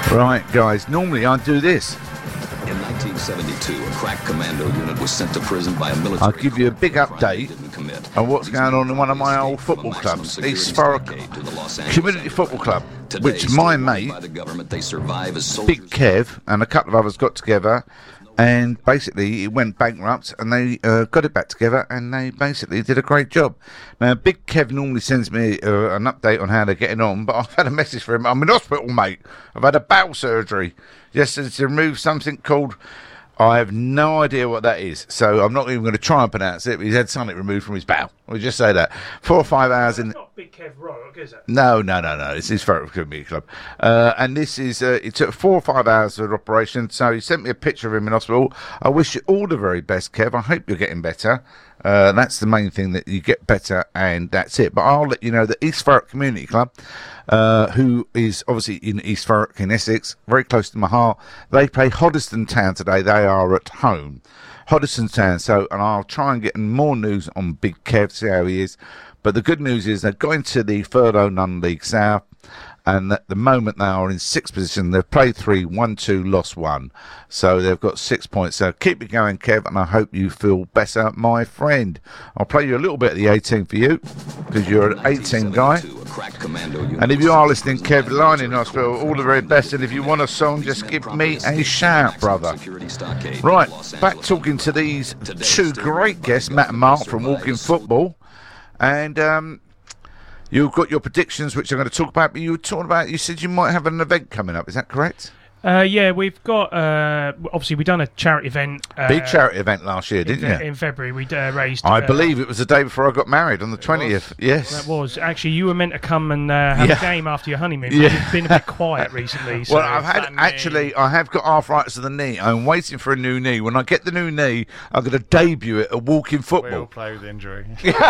Right, guys, normally I do this. In 1972, a crack commando unit was sent to prison by a military. I'll give you a big update on what's going on in one of my old football clubs, East Thurrock Community Football Club, which my mate, Big Kev, and a couple of others got together, and basically it went bankrupt, and they got it back together, and they basically did a great job. Now, Big Kev normally sends me an update on how they're getting on, but I've had a message for him. I'm in hospital, mate. I've had a bowel surgery yesterday to remove something called... I have no idea what that is, so I'm not even going to try and pronounce it, but he's had something removed from his bowel. We'll just say that. 4 or 5 hours in... It's not Big Kev Rock, is it? No. It's his Thurrock Community Club. And this is... it took 4 or 5 hours of operation, so he sent me a picture of him in hospital. I wish you all the very best, Kev. I hope you're getting better. That's the main thing, that you get better, and that's it. But I'll let you know that East Thurrock Community Club, who is obviously in East Thurrock in Essex, very close to my heart, they play Hoddesdon Town today. They are at home. Hoddesdon Town. So, and I'll try and get more news on Big Kev, see how he is. But the good news is they're going to the Furlough Non-League South, and at the moment they are in 6th position. They've played 3, won 2, lost 1. So they've got 6 points. So keep it going, Kev, and I hope you feel better, my friend. I'll play you a little bit of the 18 for you, because you're an 18 guy. And if you are listening, Kev, line in hospital, all the very best. And if you want a song, just give me a shout, brother. Right, back talking to these two great guests, Matt and Mark from Walking Football. And you've got your predictions, which I'm going to talk about, but you were talking about, you said you might have an event coming up, is that correct? Yeah, we've got, obviously we've done a charity event. Big charity event last year, didn't you? In February, we raised... I believe it was the day before I got married, on the 20th, yes. That was. Actually, you were meant to come and have a game after your honeymoon, but you've been a bit quiet recently. So. Well, I have got arthritis of the knee. I'm waiting for a new knee. When I get the new knee, I'm going to debut it at Walking Football. We all play with injury.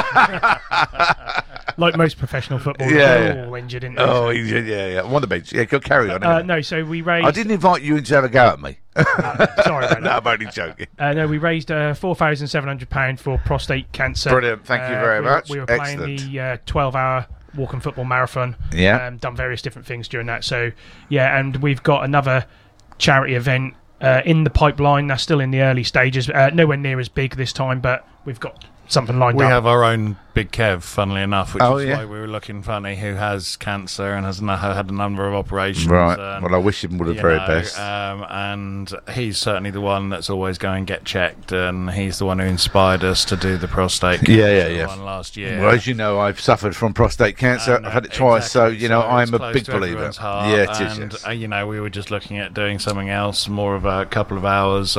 Like most professional footballers, they're all injured, isn't they? Oh, yeah. I'm on the bench. Yeah, go carry on. No, so we raised... I didn't invite you in to have a go at me. Sorry about that. No, I'm only joking. No, we raised £4,700 for prostate cancer. Brilliant, thank you very much. We were playing the 12-hour Walking Football Marathon. Yeah. Done various different things during that. So, yeah, and we've got another charity event in the pipeline. That's still in the early stages. Nowhere near as big this time, but we've got something lined up. We have our own Big Kev, funnily enough, which is yeah. why we were looking funny, who has cancer and has had a number of operations. Right. Well, I wish him all the very best. And he's certainly the one that's always going to get checked, and he's the one who inspired us to do the prostate cancer one last year. Well, as you know, I've suffered from prostate cancer. I've had it twice, exactly. so, I'm a big believer. Yeah, it is. And, we were just looking at doing something else, more of a couple of hours,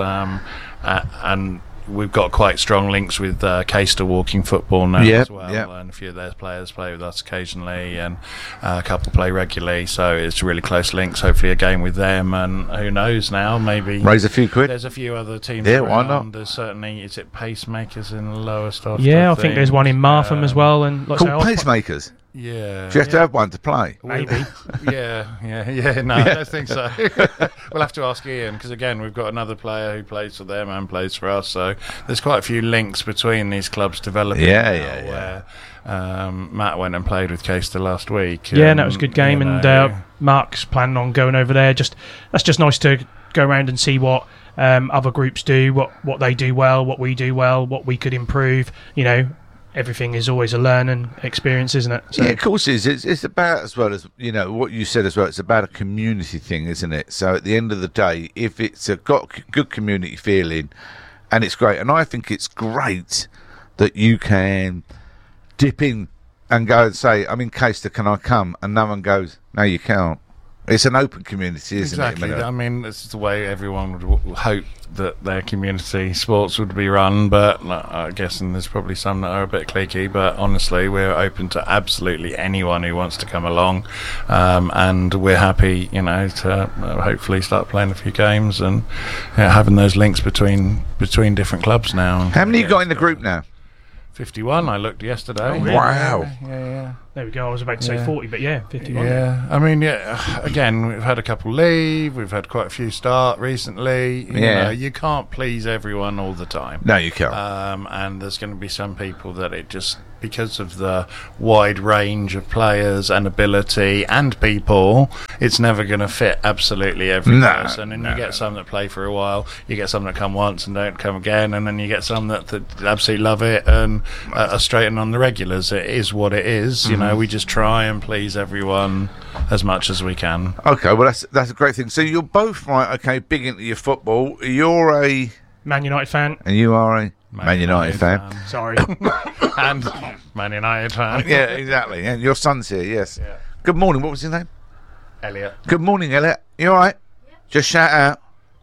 and we've got quite strong links with Caister Walking Football now as well, and a few of their players play with us occasionally, and a couple play regularly, so it's really close links. Hopefully a game with them, and who knows now, maybe raise a few quid. There's a few other teams around. Why not? There's certainly, is it Pacemakers in Lowestoft? Yeah, I think there's one in Martham as well. And called Pacemakers? Yeah. Do you have to have one to play? Maybe. No, I don't think so. We'll have to ask Ian, because again, we've got another player who plays for them and plays for us, so there's quite a few links between these clubs developing. Where Matt went and played with Caister last week. And that was a good game, and Mark's planning on going over there. That's just nice to go around and see what other groups do, what they do well, what we do well, what we could improve, Everything is always a learning experience, isn't it? So. Yeah, of course it is. It's about, as well as, what you said as well, it's about a community thing, isn't it? So at the end of the day, if it's got good community feeling, and it's great, and I think it's great that you can dip in and go and say, I'm in Caister, can I come? And no one goes, no, you can't. It's an open community, isn't it? Exactly. I mean, it's the way everyone would hope that their community sports would be run, but I guess and there's probably some that are a bit cliquey, but honestly, we're open to absolutely anyone who wants to come along, and we're happy, to hopefully start playing a few games and having those links between different clubs now. How many you got in the group now? 51, I looked yesterday. Oh, really? Wow. Yeah. There we go. I was about to say 40, but 51. Yeah. I mean, again, we've had a couple leave. We've had quite a few start recently. You can't please everyone all the time. No, you can't. And there's going to be some people that it just because of the wide range of players and ability and people, it's never going to fit absolutely every person. And you get some that play for a while, you get some that come once and don't come again, and then you get some that absolutely love it and are straight in on the regulars. It is what it is. You know, we just try and please everyone as much as we can. Okay, well, that's a great thing. So you're both, right, okay, big into your football. You're a Man United fan. And you are a Man United fan. Sorry. And Man United fan. Yeah, exactly. And your son's here, yes. Yeah. Good morning. What was his name? Elliot. Good morning, Elliot. You all right? Yeah. Just shout out.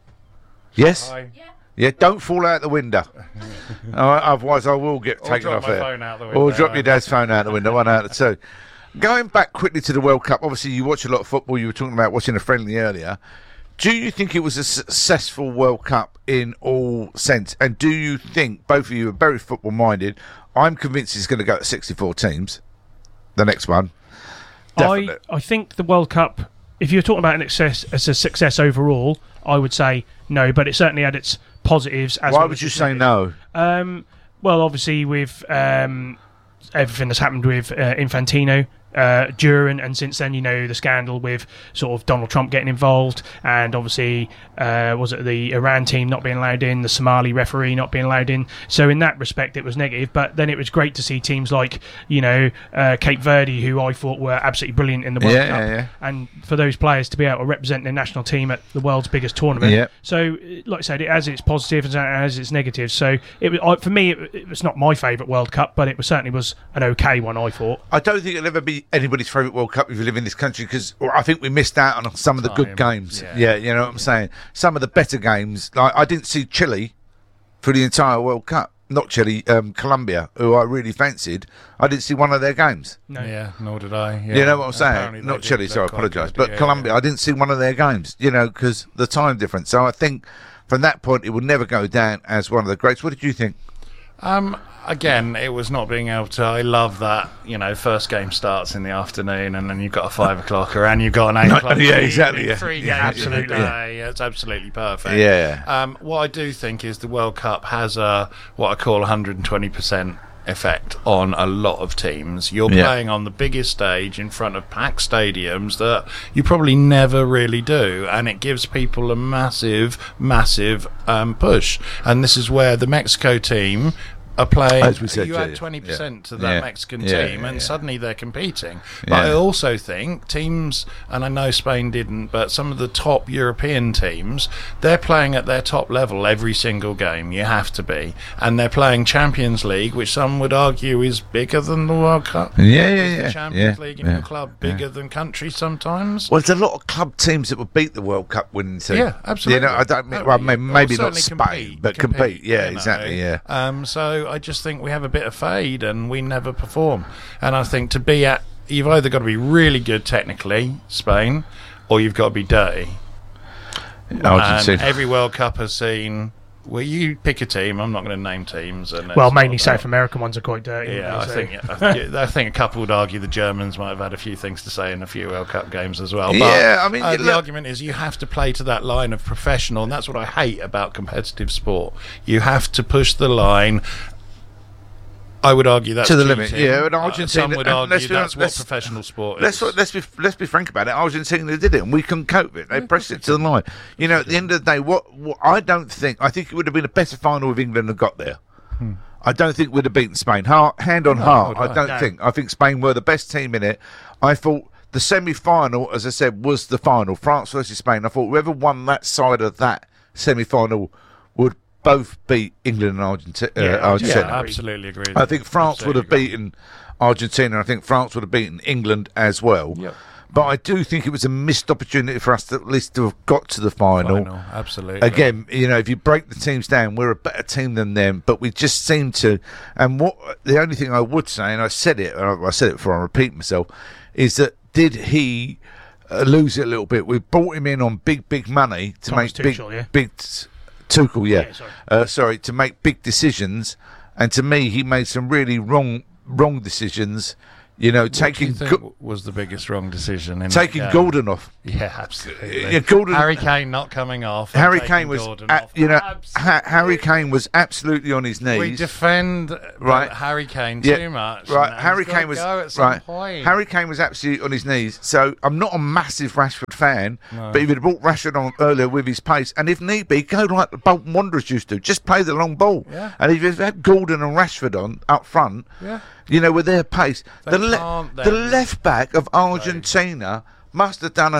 Yes? Hi. Yeah, don't fall out the window. All right, otherwise I will get taken off there. Phone out the window. Or drop your dad's phone out the window, one out of two. Going back quickly to the World Cup, obviously you watch a lot of football. You were talking about watching a friendly earlier. Do you think it was a successful World Cup in all sense? And do you think, both of you are very football-minded, I'm convinced it's going to go to 64 teams, the next one. Definitely. I think the World Cup, if you're talking about as a success overall, I would say no, but it certainly had its positives. Why would you say no? Well, obviously with everything that's happened with Infantino, during and since then, you know, the scandal with sort of Donald Trump getting involved, and obviously was it the Iran team not being allowed in, the Somali referee not being allowed in. So in that respect it was negative, but then it was great to see teams like, you know, Cape Verde, who I thought were absolutely brilliant in the World Cup, and for those players to be able to represent their national team at the world's biggest tournament. So like I said, it has its positives and it has its negatives. So it was, for me, it was not my favourite World Cup, but it certainly was an okay one, I thought. I don't think it'll ever be anybody's favourite World Cup if you live in this country, because I think we missed out on some of the good games. Yeah, you know what I'm saying? Some of the better games. Like, I didn't see Chile for the entire World Cup. Not Chile, Colombia, who I really fancied. I didn't see one of their games. No. Yeah, nor did I. Yeah. You know what I'm saying? Not Chile, so I apologise. But Colombia, I didn't see one of their games, you know, because the time difference. So I think from that point, it will never go down as one of the greats. What did you think? Again, it was not being able to. I love that, you know, first game starts in the afternoon and then you've got a 5 o'clocker and you've got an 8 o'clock. Yeah, exactly. Three games absolutely. It's absolutely perfect. Yeah. What I do think is the World Cup has a what I call 120% effect on a lot of teams. You're playing on the biggest stage in front of packed stadiums that you probably never really do, and it gives people a massive push. And this is where the Mexico team are playing. As we said, you add 20% to that Mexican team, and suddenly they're competing. But I also think teams, and I know Spain didn't, but some of the top European teams, they're playing at their top level every single game. You have to be. And they're playing Champions League, which some would argue is bigger than the World Cup. The Champions League in your club bigger than countries sometimes. Well, there's a lot of club teams that would beat the World Cup winning team. Yeah, absolutely. You know, I don't mean, well, maybe not Spain, but compete. Yeah, exactly. Yeah. So I just think we have a bit of fade and we never perform. And I think to be at, you've either got to be really good technically, Spain, or you've got to be dirty. And every World Cup has seen. Well, you pick a team. I'm not going to name teams. Well, mainly South American ones are quite dirty. Yeah, I think a couple would argue the Germans might have had a few things to say in a few World Cup games as well. But, I mean, the argument is you have to play to that line of professional, and that's what I hate about competitive sport. You have to push the line. I would argue that's to the cheating. limit. Yeah, and Argentina. Some would argue that's what professional sport is. Let's be frank about it. Argentina did it, and we couldn't cope with it. They pressed it to the line. You know, at the end of the day, what I think it would have been a better final if England had got there. I don't think we'd have beaten Spain. Hand on heart, I don't think. I think Spain were the best team in it. I thought the semi-final, as I said, was the final. France versus Spain. I thought whoever won that side of that semi-final would both beat England and Argentina. Absolutely agree. I think France would have beaten Argentina. I think France would have beaten England as well. Yep. But I do think it was a missed opportunity for us to at least to have got to the final. Absolutely. Again, you know, if you break the teams down, we're a better team than them, but we just seem to. And the only thing I would say, and I said it before I repeat myself, is that did he lose it a little bit? We brought him in on big money to make big. Tuchel, to make big decisions, and to me, he made some really wrong decisions. You know, what taking do you think was the biggest wrong decision. Taking Gordon off. Yeah, absolutely. Yeah, Gordon, Harry Kane not coming off. and Harry taking Kane was, Gordon off. Harry Kane was absolutely on his knees. We defend Right. Harry Kane Yeah, too much. right. and Harry he's gotta Kane was go at some right. point. Harry Kane was absolutely on his knees. So I'm not a massive Rashford fan, but if he'd brought Rashford on earlier with his pace, and if need be, go like the Bolton Wanderers used to, just play the long ball. Yeah. And if you've had Gordon and Rashford on up front, Yeah. you know, with their pace, They the can't the left back of Argentina must have done a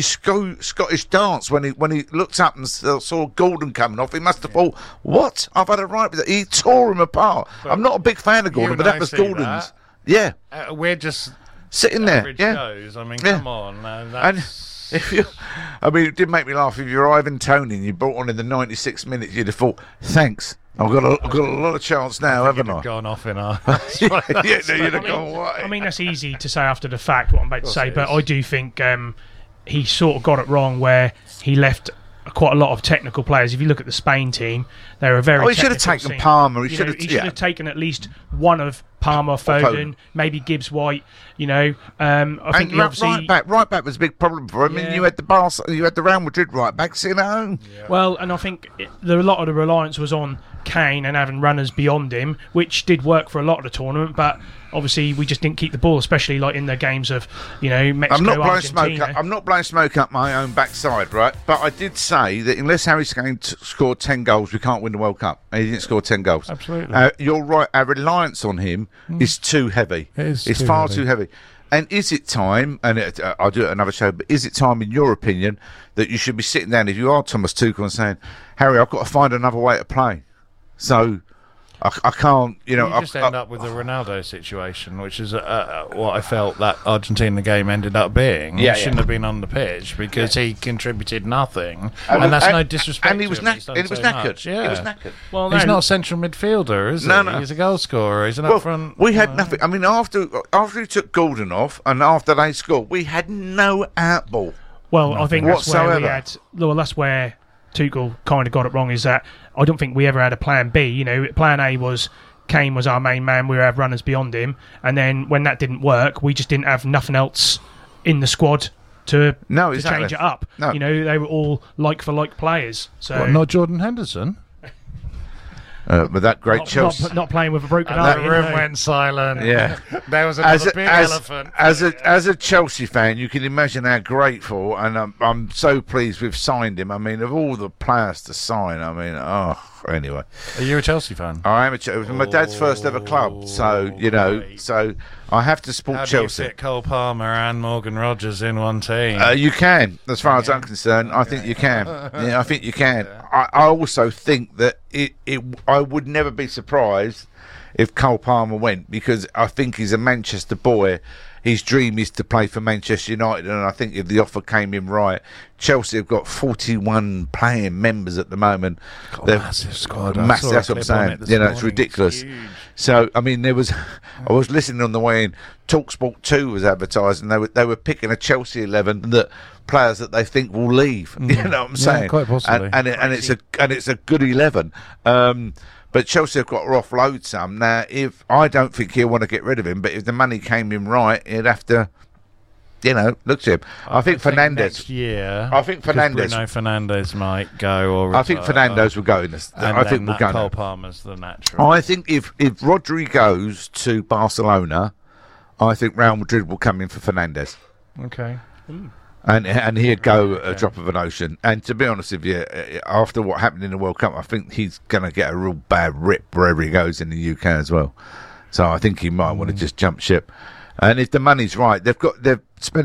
Scottish dance when he looked up and saw Gordon coming off. He must have thought, "What? I've had a right with it." He tore him apart. I'm not a big fan of Gordon, and but that I was see Gordon's. that. Yeah, We're just sitting there. average Yeah, Joes. I mean, Yeah. come on. and That's... if you, I mean, it did make me laugh. If you're Ivan Toney and you brought on in the 96th minute, you'd have thought, "Thanks, I've got a lot of chance now, haven't I?" gone off in our... yeah, no, you'd have gone, "What?" I mean, that's easy to say after the fact, what I'm about to say, but I do think he sort of got it wrong where he left quite a lot of technical players. If you look at the Spain team, they were a very Oh, he should have technical taken team. Palmer. He You should know, have. he Yeah. should have taken at least one of Palmer, Foden, Foden. maybe Gibbs White. You know, I think And he obviously. right back was a big problem for him. I mean, Yeah. you had the Real Madrid right back sitting at home. Well, and I think a lot of the reliance was on Kane and having runners beyond him, which did work for a lot of the tournament, but obviously we just didn't keep the ball, especially like in the games of, you know, Mexico, I'm not blowing Argentina. smoke up. I'm not blowing smoke up my own backside, right? But I did say that unless Harry Kane scored 10 goals, we can't win the World Cup. And he didn't score 10 goals. Absolutely. You're right. Our reliance on him is too heavy. It is It's too far heavy. too heavy. And is it time? And I'll do it another show. But is it time, in your opinion, that you should be sitting down if you are Thomas Tuchel and saying, "Harry, I've got to find another way to play." So I can't, you know. You just end up with the Ronaldo situation, which is what I felt that Argentina game ended up being. Yeah, He shouldn't yeah. have been on the pitch because he contributed nothing, and that's no disrespect. And he was to him. He's done knackered. He was so knackered. much. Yeah. He was knackered. Well, He's no, not a central midfielder, is No, he? no. He's a goal scorer. He's an Well, up front. we had nothing. I mean, after he took Gordon off, and after they scored, we had no outball. Well, I think that's where we whatsoever. had. Well, that's where Tuchel kind of got it wrong. Is that I don't think we ever had a plan B. You know, plan A was Kane was our main man. We had runners beyond him, and then when that didn't work, we just didn't have nothing else in the squad to Exactly. change it up. No. You know, they were all like for like players. So What, not Jordan Henderson? With that great Chelsea. not playing with a broken The arm. room went silent. Yeah. There was another big elephant. As a Chelsea fan, you can imagine how grateful, and I'm so pleased we've signed him. I mean, of all the players to sign, I mean, anyway. Are you a Chelsea fan? I am it was my dad's first ever club, so you know, so I have to support How do you Chelsea. fit Cole Palmer and Morgan Rogers in one team? You can, as far as I'm concerned. I think you can. Yeah, I think you can. I also think that I would never be surprised if Cole Palmer went, because I think he's a Manchester boy. His dream is to play for Manchester United, and I think if the offer came in right, Chelsea have got 41 playing members at the moment. They're massive squad. I Massive. saw a That's what I'm clip on saying. it this You know, it's morning. ridiculous. It's huge. So I mean, I was listening on the way in. TalkSport 2 was advertising. They were picking a Chelsea 11 that players that they think will leave. You know what I'm saying? quite possibly. And it's a good 11. But Chelsea have got to offload some. Now, if I don't think he'll want to get rid of him, but if the money came in right, he'd have to, you know, look to him. I think Fernandes. Next year. I think 'cause Fernandes. Bruno Fernandes might go. Or I think Fernandes will go in this. And I think then we'll go. Cole now. Palmer's the natural. I think if Rodri goes to Barcelona, I think Real Madrid will come in for Fernandes. Okay. And he'd go a drop of an ocean. And to be honest with you, after what happened in the World Cup, I think he's going to get a real bad rip wherever he goes in the UK as well. So I think he might want to just jump ship. And if the money's right, they've got to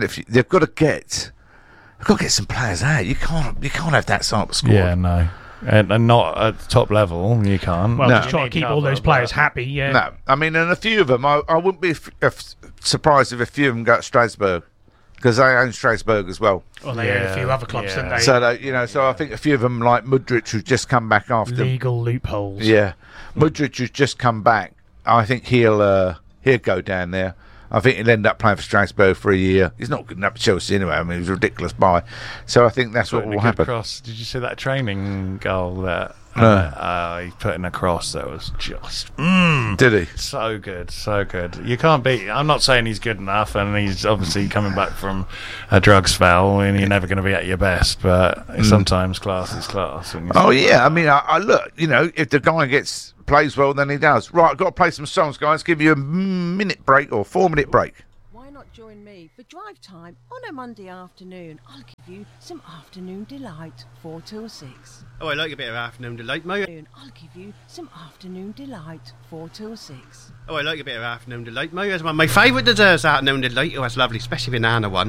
get some players out. You can't have that sort of squad. Yeah, no. And not at the top level, you can't. Well, No. just try to keep all those players happy. Yeah. No, I mean, and a few of them, I wouldn't be surprised if a few of them go to Strasbourg, because they own Strasbourg as well. Well, they own a few other clubs, didn't they? So I think a few of them, like Mudryk, who's just come back after. Legal loopholes. Yeah, Mudryk, who's just come back. I think he'll go down there. I think he'll end up playing for Strasbourg for a year. He's not good enough for Chelsea anyway. I mean, he's a ridiculous buy. So I think that's what will happen. Cross. Did you see that training goal that He put in a cross that was just Did he? so good, so good. You can't beat. I'm not saying he's good enough, and he's obviously coming back from a drug spell, and you're never going to be at your best. But sometimes class is class. Oh yeah, I mean, I look. You know, if the guy plays well, then he does. Right, I've got to play some songs, guys. Give you a minute break or 4-minute break. Why not join me for drive time on a Monday afternoon? I'll give you some afternoon delight, 4 till 6. Oh, I like a bit of afternoon delight, Mo. I'll give you some afternoon delight, 4 till 6. Oh, I like a bit of afternoon delight, Mo. That's one of my favourite desserts, afternoon delight. Oh, that's lovely, especially banana one.